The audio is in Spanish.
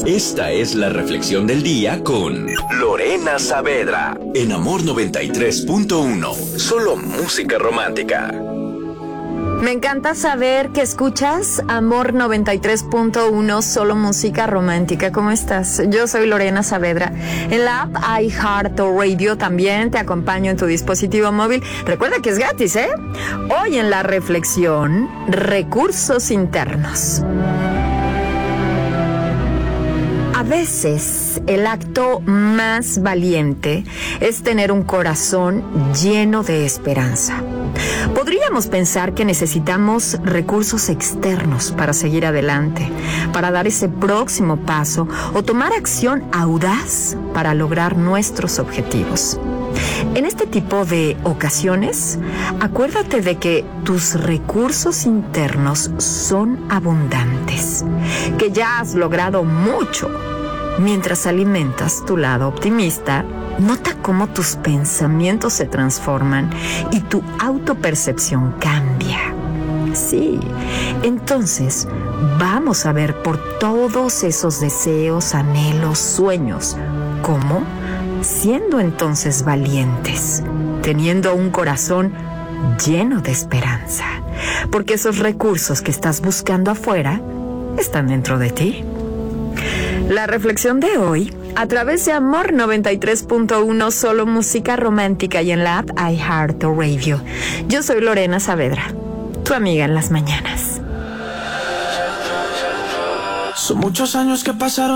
Esta es la reflexión del día con Lorena Saavedra en Amor 93.1. Solo música romántica. Me encanta saber que escuchas Amor 93.1, solo música romántica. ¿Cómo estás? Yo soy Lorena Saavedra. En la app iHeartRadio también te acompaño en tu dispositivo móvil. Recuerda que es gratis, ¿eh? Hoy en la reflexión, recursos internos. A veces el acto más valiente es tener un corazón lleno de esperanza. Podríamos pensar que necesitamos recursos externos para seguir adelante, para dar ese próximo paso o tomar acción audaz para lograr nuestros objetivos. En este tipo de ocasiones, acuérdate de que tus recursos internos son abundantes, que ya has logrado mucho. Mientras alimentas tu lado optimista, nota cómo tus pensamientos se transforman y tu autopercepción cambia. Sí, entonces vamos a ver por todos esos deseos, anhelos, sueños, ¿cómo? Siendo entonces valientes, teniendo un corazón lleno de esperanza, porque esos recursos que estás buscando afuera están dentro de ti. La reflexión de hoy, a través de Amor 93.1, solo música romántica y en la app iHeartRadio. Yo soy Lorena Saavedra, tu amiga en las mañanas. Son muchos años que pasaron.